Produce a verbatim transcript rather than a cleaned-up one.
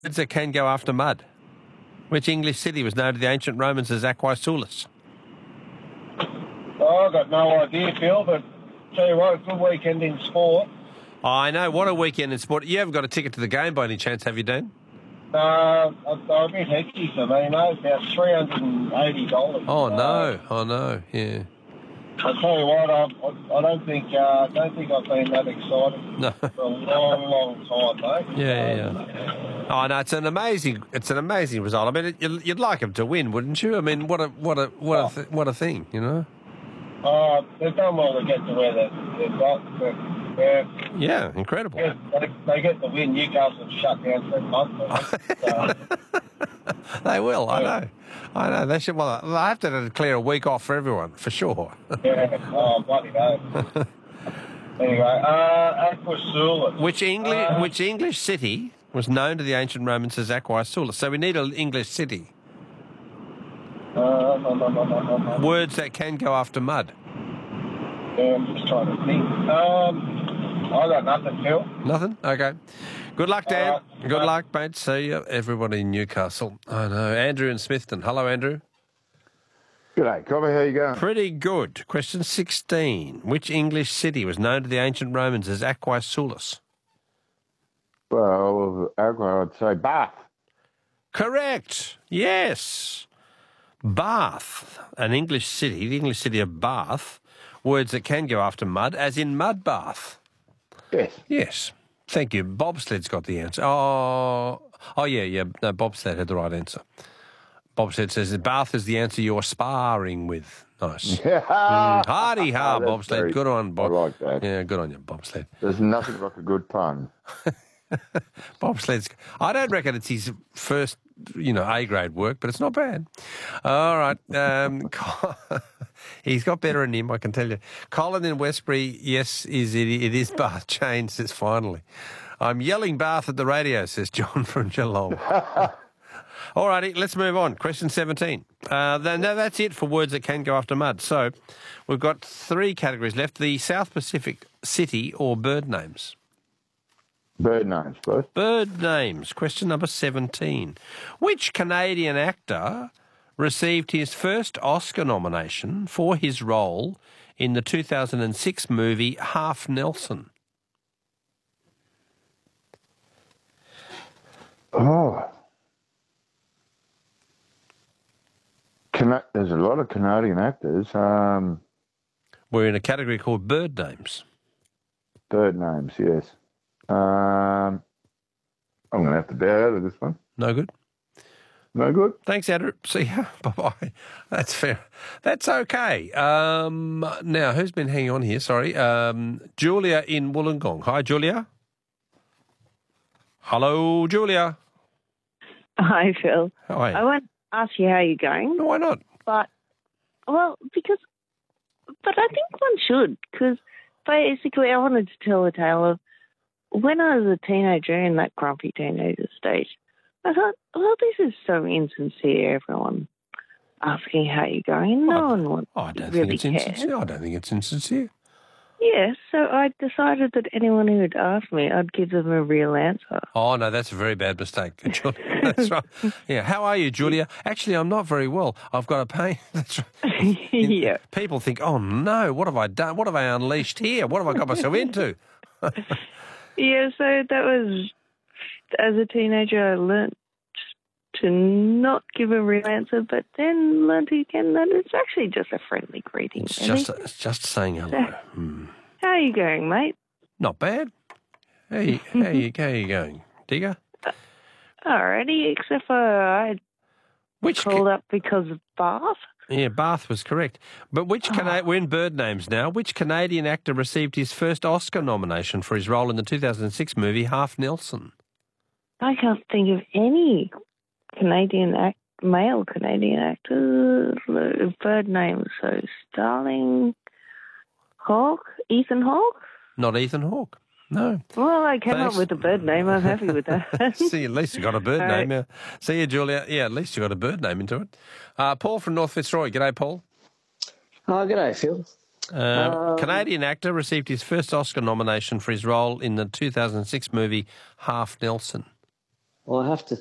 Words that can go after mud. Which English city was known to the ancient Romans as Aquae Sulis? Oh, I've got no idea, Phil, but tell you what, a good weekend in sport. Oh, I know. What a weekend in sport. You haven't got a ticket to the game by any chance, have you, Dean? Uh, a bit hectic for me, mate. About three hundred eighty dollars. Oh, no. Uh, oh, no. Yeah. I tell you what, I, I, I don't think uh, don't think I've been that excited No. for a long, long time, mate. Yeah, yeah, yeah. Oh, no, it's an amazing, it's an amazing result. I mean, it, you'd, you'd like them to win, wouldn't you? I mean, what a, what a, what a, th- what a thing, you know? Uh, they've done well to get to where they, they've got. But, yeah, Yeah, incredible. yeah, they, they get the win. Newcastle shut down for a month. So, They will, I know. I know. They should, well, they have to declare a week off for everyone, for sure. yeah, oh, bloody hell. Anyway, uh, Aqua Sulis. Which English, Uh, which English city was known to the ancient Romans as Aquae Sulis? So we need an English city. Uh, no, no, no, no, no, no. Words that can go after mud. Yeah, I'm just trying to think. Um, I got nothing, Phil. Nothing? Okay. Good luck, Dan. Uh, Good uh, luck, mate. See you, everybody in Newcastle. I know. Andrew in Smithton. Hello, Andrew. G'day, Cobby. How you going? Pretty good. Question sixteen. Which English city was known to the ancient Romans as Aquae Sulis? Well, Aqua, I'd say Bath. Correct. Yes. Bath, an English city, the English city of Bath, words that can go after mud, as in mud bath. Yes. Yes. Thank you. Bobsled's got the answer. Oh, oh yeah, yeah. No, Bobsled had the right answer. Bobsled says that Bath is the answer you're sparring with. Nice. Yeah. Mm, hardy ha, Oh, that's Bobsled. very- Good on, Bob. I like that. Yeah, good on you, Bobsled. There's nothing like a good pun. Bobsled's. I don't reckon it's his first, you know, A grade work, but it's not bad. All right. Um, he's got better than him, I can tell you. Colin in Westbury, yes, is it? It is Bath. Jane says finally. I'm yelling Bath at the radio, says John from Geelong. All righty, let's move on. Question seventeen. Uh, then, no, that's it for words that can go after mud. So we've got three categories left: the South Pacific city or bird names. Bird names, please. Bird names. Question number seventeen. Which Canadian actor received his first Oscar nomination for his role in the two thousand six movie Half Nelson? Oh. Cana- There's a lot of Canadian actors. Um, We're in a category called bird names. bird names, yes. Um, I'm going to have to bow out of this one. No good? No good? Thanks, Andrew. See ya. Bye-bye. That's fair. That's okay. Um, now, who's been hanging on here? Sorry. Um, Julia in Wollongong. Hi, Julia. Hello, Julia. Hi, Phil. Hi. I won't ask you how you're going, Why not? but, well, because, but I think one should, because basically I wanted to tell a tale of when I was a teenager in that grumpy teenager stage. I thought, well, this is so insincere, everyone asking how you're going. No I, one wants I don't really think it's cares. insincere. I don't think it's insincere. Yeah, so I decided that anyone who would ask me, I'd give them a real answer. Oh, no, that's a very bad mistake, Julia. That's right. Yeah, how are you, Julia? Actually, I'm not very well. I've got a pain. That's right. Yeah. People think, oh, no, what have I done? What have I unleashed here? What have I got myself into? Yeah, so that was, as a teenager, I learnt to not give a real answer, but then learnt again that it's actually just a friendly greeting. It's really. just, it's just saying hello. Hmm. How are you going, mate? Not bad. How you, how you, how you going, Digger? Alrighty, except for I Which called ca- up because of Bath. Yeah, Bath was correct. But which Cana- we're in bird names now. Which Canadian actor received his first Oscar nomination for his role in the two thousand six movie Half Nelson? I can't think of any Canadian act, male Canadian actor uh, bird names. So Starling, Hawke, Ethan Hawke. Not Ethan Hawke. No. Well, I came Thanks. up with a bird name. I'm happy with that. See, at least you got a bird All name. right. Yeah. See you, Julia. Yeah, at least you got a bird name into it. Uh, Paul from North Fitzroy. G'day, Paul. Oh, g'day, Phil. Uh, Um, Canadian actor received his first Oscar nomination for his role in the two thousand six movie Half Nelson. Well, I have to